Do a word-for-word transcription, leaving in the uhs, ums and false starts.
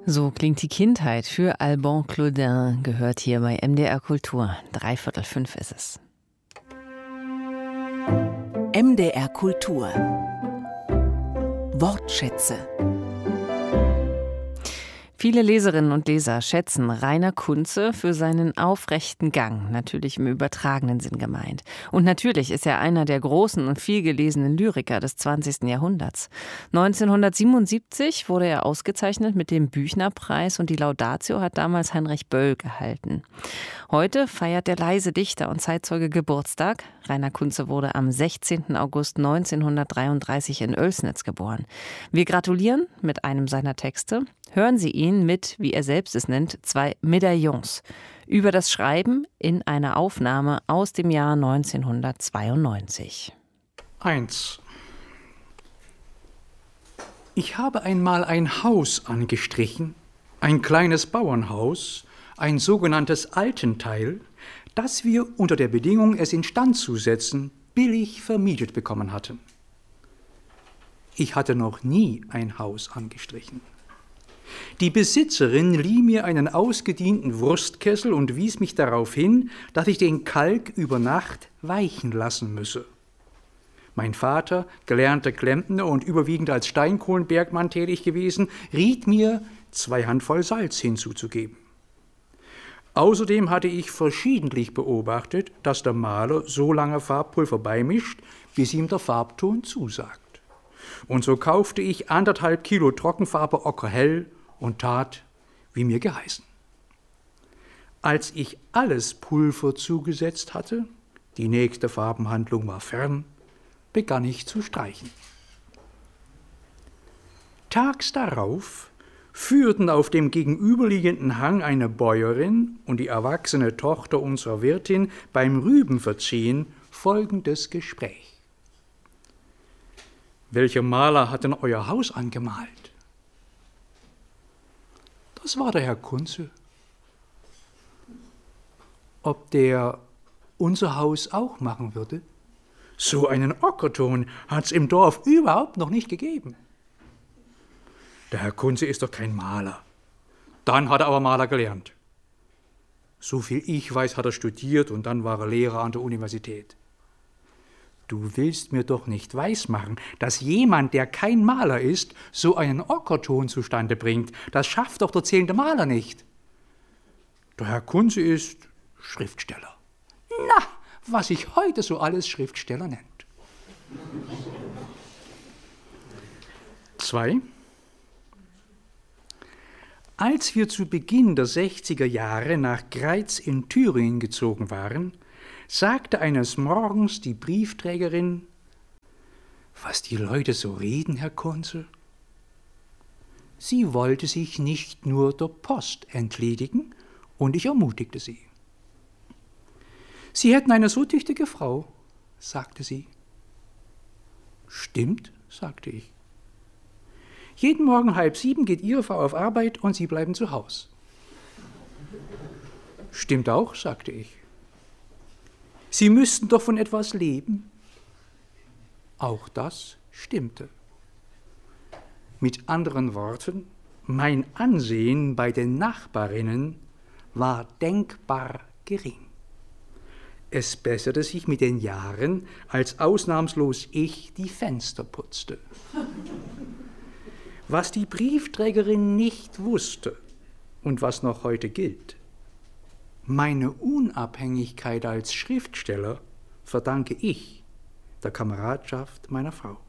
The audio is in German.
So klingt die Kindheit für Alban Claudin, gehört hier bei M D R Kultur. Dreiviertel fünf ist es. M D R Kultur. Wortschätze. Viele Leserinnen und Leser schätzen Rainer Kunze für seinen aufrechten Gang, natürlich im übertragenen Sinn gemeint. Und natürlich ist er einer der großen und vielgelesenen Lyriker des zwanzigsten Jahrhunderts. neunzehnhundertsiebenundsiebzig wurde er ausgezeichnet mit dem Büchnerpreis und die Laudatio hat damals Heinrich Böll gehalten. Heute feiert der leise Dichter und Zeitzeuge Geburtstag. Rainer Kunze wurde am sechzehnten August neunzehnhundertdreiunddreißig in Oelsnitz geboren. Wir gratulieren mit einem seiner Texte. Hören Sie ihn mit, wie er selbst es nennt, zwei Medaillons über das Schreiben in einer Aufnahme aus dem Jahr neunzehnhundertzweiundneunzig. eins. Ich habe einmal ein Haus angestrichen, ein kleines Bauernhaus, ein sogenanntes Altenteil, das wir unter der Bedingung, es instand zu setzen, billig vermietet bekommen hatten. Ich hatte noch nie ein Haus angestrichen. Die Besitzerin lieh mir einen ausgedienten Wurstkessel und wies mich darauf hin, dass ich den Kalk über Nacht weichen lassen müsse. Mein Vater, gelernter Klempner und überwiegend als Steinkohlenbergmann tätig gewesen, riet mir, zwei Handvoll Salz hinzuzugeben. Außerdem hatte ich verschiedentlich beobachtet, dass der Maler so lange Farbpulver beimischt, bis ihm der Farbton zusagt. Und so kaufte ich anderthalb Kilo Trockenfarbe Ockerhell und tat, wie mir geheißen. Als ich alles Pulver zugesetzt hatte, die nächste Farbenhandlung war fern, begann ich zu streichen. Tags darauf führten auf dem gegenüberliegenden Hang eine Bäuerin und die erwachsene Tochter unserer Wirtin beim Rübenverziehen folgendes Gespräch. Welcher Maler hat denn euer Haus angemalt? Das war der Herr Kunze. Ob der unser Haus auch machen würde? So einen Ockerton hat's im Dorf überhaupt noch nicht gegeben. Der Herr Kunze ist doch kein Maler. Dann hat er aber Maler gelernt. So viel ich weiß, hat er studiert und dann war er Lehrer an der Universität. Du willst mir doch nicht weismachen, dass jemand, der kein Maler ist, so einen Ockerton zustande bringt. Das schafft doch der zählende Maler nicht. Der Herr Kunze ist Schriftsteller. Na, was sich heute so alles Schriftsteller nennt. Zwei. Als wir zu Beginn der sechziger Jahre nach Greiz in Thüringen gezogen waren, sagte eines Morgens die Briefträgerin, was die Leute so reden, Herr Kunze. Sie wollte sich nicht nur der Post entledigen, und ich ermutigte sie. Sie hätten eine so tüchtige Frau, sagte sie. Stimmt, sagte ich. Jeden Morgen halb sieben geht Ihre Frau auf Arbeit und Sie bleiben zu Haus. Stimmt auch, sagte ich. Sie müssten doch von etwas leben. Auch das stimmte. Mit anderen Worten, mein Ansehen bei den Nachbarinnen war denkbar gering. Es besserte sich mit den Jahren, als ausnahmslos ich die Fenster putzte. Was die Briefträgerin nicht wusste und was noch heute gilt: Meine Unabhängigkeit als Schriftsteller verdanke ich der Kameradschaft meiner Frau.